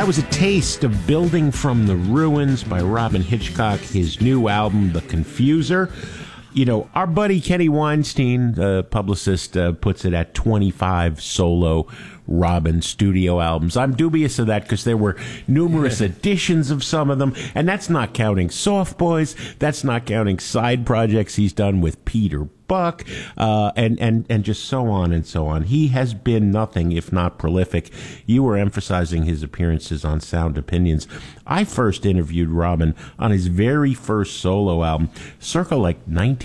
That was a taste of Building from the Ruins by Robyn Hitchcock, his new album, The Confuser. You know, our buddy Kenny Weinstein, the publicist, puts it at 25 solo Robyn studio albums. I'm dubious of that because there were numerous editions of some of them, and that's not counting Soft Boys. That's not counting side projects he's done with Peter Buck, and just so on and so on. He has been nothing if not prolific. You were emphasizing his appearances on Sound Opinions. I first interviewed Robyn on his very first solo album, circa like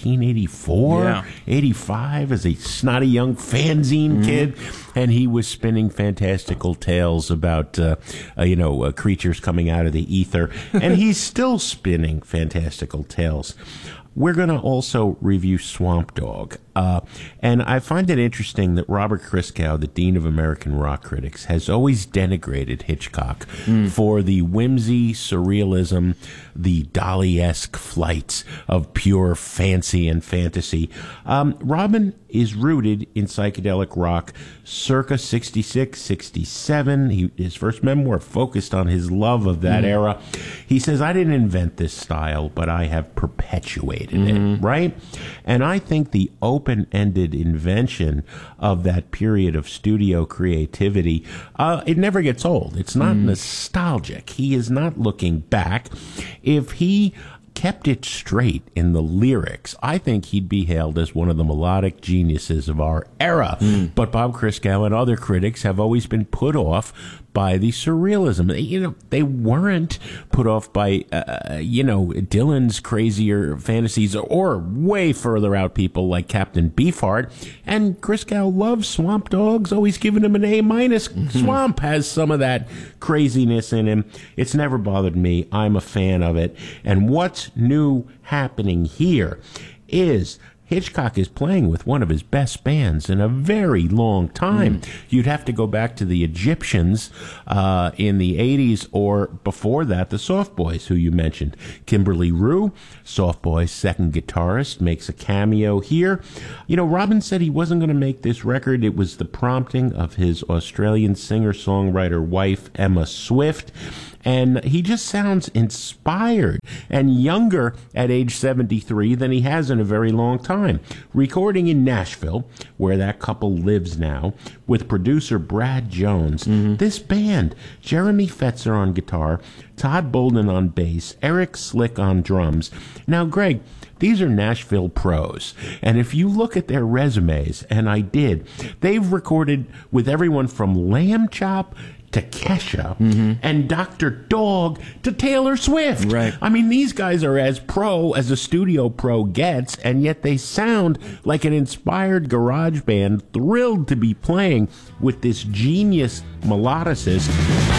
1984, 85, as a snotty young fanzine kid, and he was spinning fantastical tales about, creatures coming out of the ether, and he's still spinning fantastical tales. We're going to also review Swamp Dogg. And I find it interesting that Robert Christgau, the Dean of American Rock Critics, has always denigrated Hitchcock for the whimsy, surrealism, the Dali-esque flights of pure fancy and fantasy. Robyn is rooted in psychedelic rock circa 66, 67. His first memoir focused on his love of that era. He says, I didn't invent this style, but I have perpetuated it, right? And I think the open-ended invention of that period of studio creativity, it never gets old. It's not nostalgic. He is not looking back. If he kept it straight in the lyrics, I think he'd be hailed as one of the melodic geniuses of our era. But Bob Christgau and other critics have always been put off by the surrealism. They weren't put off by, Dylan's crazier fantasies or way further out people like Captain Beefheart. And Christgau loves Swamp Dogg's, always giving him an A-. Swamp has some of that craziness in him. It's never bothered me. I'm a fan of it. And what's new happening here is Hitchcock is playing with one of his best bands in a very long time. You'd have to go back to the Egyptians in the 80s, or before that, the Soft Boys, who you mentioned. Kimberly Rue, Soft Boys' second guitarist, makes a cameo here. Robyn said he wasn't going to make this record. It was the prompting of his Australian singer-songwriter wife, Emma Swift. And he just sounds inspired and younger at age 73 than he has in a very long time. Recording in Nashville, where that couple lives now, with producer Brad Jones. This band, Jeremy Fetzer on guitar, Todd Bolden on bass, Eric Slick on drums. Now, Greg, these are Nashville pros. And if you look at their resumes, and I did, they've recorded with everyone from Lamb Chop to Kesha and Dr. Dog to Taylor Swift. Right. I mean, these guys are as pro as a studio pro gets, and yet they sound like an inspired garage band thrilled to be playing with this genius melodicist.